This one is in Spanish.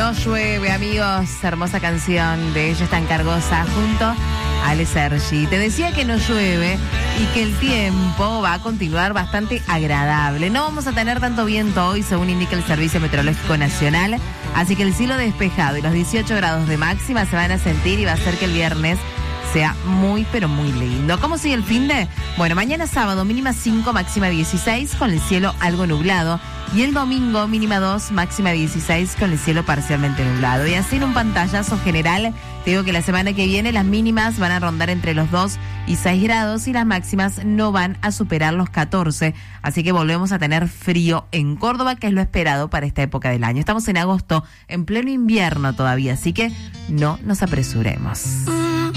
No llueve, amigos. Hermosa canción de Ella es tan cargosa junto a Ale Sergi. Te decía que no llueve y que el tiempo va a continuar bastante agradable. No vamos a tener tanto viento hoy, según indica el Servicio Meteorológico Nacional. Así que el cielo despejado y los 18 grados de máxima se van a sentir y va a hacer que el viernes sea muy, pero muy lindo. ¿Cómo sigue el finde? Bueno, mañana sábado mínima 5, máxima 16, con el cielo algo nublado. Y el domingo mínima 2, máxima 16, con el cielo parcialmente nublado. Y así en un pantallazo general, te digo que la semana que viene las mínimas van a rondar entre los 2 y 6 grados y las máximas no van a superar los 14. Así que volvemos a tener frío en Córdoba, que es lo esperado para esta época del año. Estamos en agosto, en pleno invierno todavía, así que no nos apresuremos.